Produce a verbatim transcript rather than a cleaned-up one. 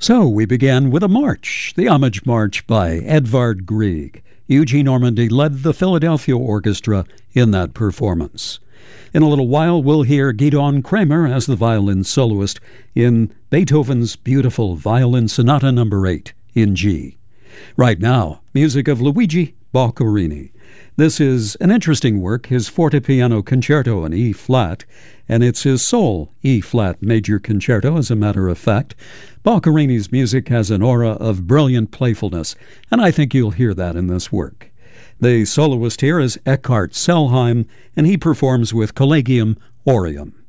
So we began with a march, the Homage March by Edvard Grieg. Eugene Ormandy led the Philadelphia Orchestra in that performance. In a little while, we'll hear Gidon Kremer as the violin soloist in Beethoven's beautiful Violin Sonata Number eight in G. Right now, music of Luigi Boccherini. This is an interesting work, his fortepiano concerto in E-flat, and it's his sole E-flat major concerto, as a matter of fact. Boccherini's music has an aura of brilliant playfulness, and I think you'll hear that in this work. The soloist here is Eckhard Selheim, and he performs with Collegium Orium.